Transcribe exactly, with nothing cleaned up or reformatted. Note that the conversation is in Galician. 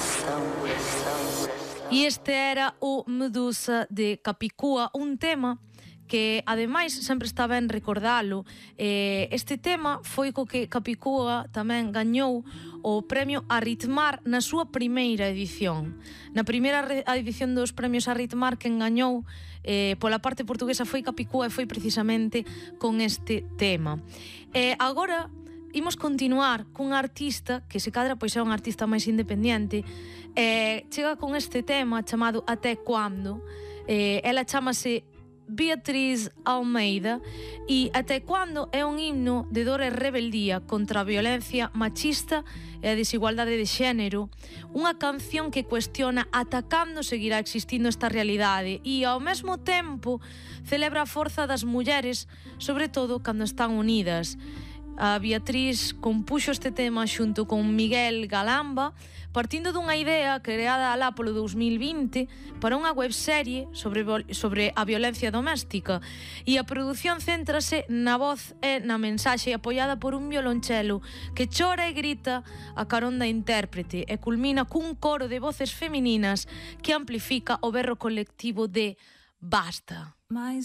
E este era o Medusa de Capicúa, un tema que, ademais, sempre está ben recordalo. Eh, este tema foi co que Capicúa tamén gañou o premio Arritmar na súa primeira edición. Na primeira edición dos premios Arritmar, quen gañou eh, pola parte portuguesa foi Capicúa e foi precisamente con este tema. Eh, agora imos continuar cun artista que, se cadra, pois é un artista máis independente. Eh, chega con este tema chamado Até Cuando. Eh, ela chamase Beatriz Almeida e Até Cuando é un himno de dor e rebeldía contra a violencia machista e a desigualdade de xénero, unha canción que cuestiona ata cando seguirá existindo esta realidade e, ao mesmo tempo, celebra a forza das mulleres, sobre todo cando están unidas. A Beatriz compuxo este tema xunto con Miguel Galamba, partindo dunha idea creada alá polo dous mil vinte para unha webserie sobre, sobre a violencia doméstica, e a produción céntrase na voz e na mensaxe apoiada por un violonchelo que chora e grita a carón da intérprete e culmina cun coro de voces femininas que amplifica o berro colectivo de basta.